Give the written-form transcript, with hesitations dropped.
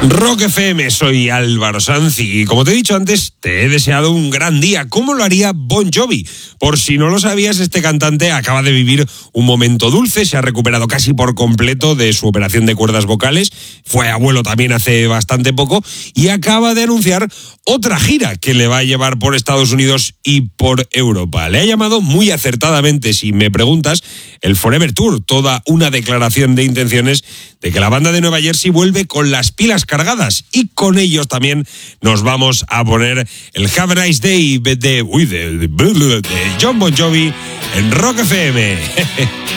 Rock FM, soy Álvaro Sanz y como te he dicho antes, te he deseado un gran día. ¿Cómo lo haría Bon Jovi? Por si no lo sabías, este cantante acaba de vivir un momento dulce, se ha recuperado casi por completo de su operación de cuerdas vocales, fue abuelo también hace bastante poco y acaba de anunciar otra gira que le va a llevar por Estados Unidos y por Europa. Le ha llamado muy acertadamente, si me preguntas, el Forever Tour, toda una declaración de intenciones de que la banda de Nueva Jersey vuelve con las pilas cargadas y con ellos también nos vamos a poner el Have a Nice Day de John Bon Jovi en Rock FM.